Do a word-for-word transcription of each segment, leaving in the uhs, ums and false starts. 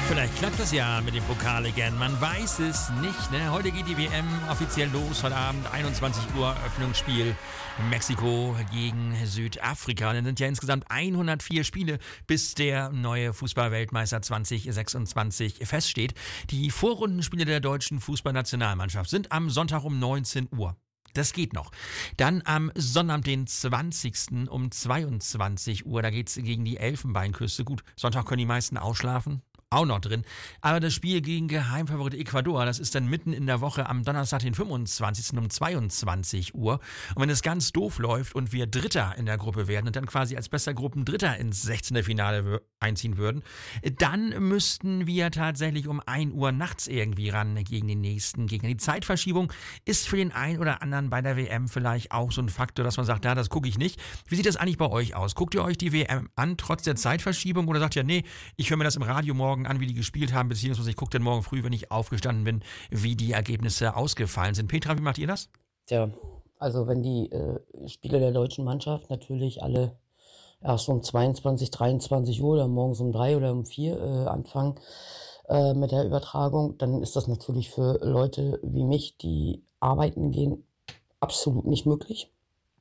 Vielleicht klappt das ja mit dem Pokal again. Man weiß es nicht. Ne? Heute geht die W M offiziell los. Heute Abend einundzwanzig Uhr Eröffnungsspiel Mexiko gegen Südafrika. Dann sind ja insgesamt hundertvier Spiele, bis der neue Fußballweltmeister zwanzig sechsundzwanzig feststeht. Die Vorrundenspiele der deutschen Fußballnationalmannschaft sind am Sonntag um neunzehn Uhr. Das geht noch. Dann am Sonnabend, den zwanzigsten um zweiundzwanzig Uhr, da geht's gegen die Elfenbeinküste. Gut, Sonntag können die meisten ausschlafen. Auch noch drin. Aber das Spiel gegen Geheimfavorit Ecuador, das ist dann mitten in der Woche am Donnerstag, den fünfundzwanzigsten um zweiundzwanzig Uhr. Und wenn es ganz doof läuft und wir Dritter in der Gruppe werden und dann quasi als bester Gruppendritter ins sechzehnte Finale einziehen würden, dann müssten wir tatsächlich um ein Uhr nachts irgendwie ran gegen den nächsten Gegner. Die Zeitverschiebung ist für den einen oder anderen bei der W M vielleicht auch so ein Faktor, dass man sagt, ja, das gucke ich nicht. Wie sieht das eigentlich bei euch aus? Guckt ihr euch die W M an, trotz der Zeitverschiebung, oder sagt ihr, nee, ich höre mir das im Radio morgen an, wie die gespielt haben, beziehungsweise ich gucke dann morgen früh, wenn ich aufgestanden bin, wie die Ergebnisse ausgefallen sind. Petra, wie macht ihr das? Tja, also wenn die äh, Spiele der deutschen Mannschaft natürlich alle erst um zweiundzwanzig, dreiundzwanzig Uhr oder morgens um drei oder um vier äh, anfangen äh, mit der Übertragung, dann ist das natürlich für Leute wie mich, die arbeiten gehen, absolut nicht möglich.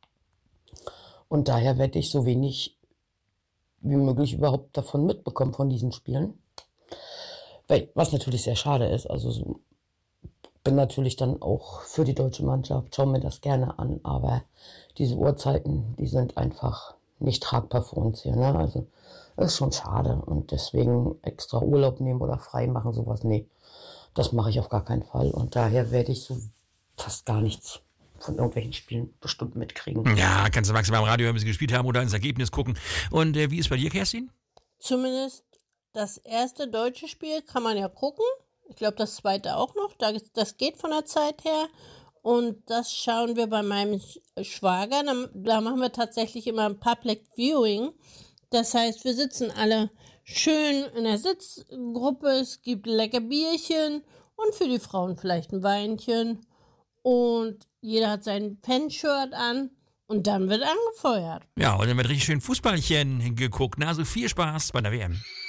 Und daher werde ich so wenig wie möglich überhaupt davon mitbekommen, von diesen Spielen. Weil, was natürlich sehr schade ist, also so, bin natürlich dann auch für die deutsche Mannschaft, schaue mir das gerne an, aber diese Uhrzeiten, die sind einfach nicht tragbar für uns hier, ne? Also das ist schon schade und deswegen extra Urlaub nehmen oder frei machen, sowas, nee, das mache ich auf gar keinen Fall und daher werde ich so fast gar nichts von irgendwelchen Spielen bestimmt mitkriegen. Ja, kannst du maximal im Radio hören, wie sie gespielt haben oder ins Ergebnis gucken. Und äh, wie ist bei dir, Kerstin? Zumindest das erste deutsche Spiel kann man ja gucken. Ich glaube, das zweite auch noch. Das geht von der Zeit her. Und das schauen wir bei meinem Schwager. Da machen wir tatsächlich immer ein Public Viewing. Das heißt, wir sitzen alle schön in der Sitzgruppe. Es gibt lecker Bierchen und für die Frauen vielleicht ein Weinchen. Und jeder hat sein Fanshirt an. Und dann wird angefeuert. Ja, und dann wird richtig schön Fußballchen geguckt. Na, also viel Spaß bei der W M.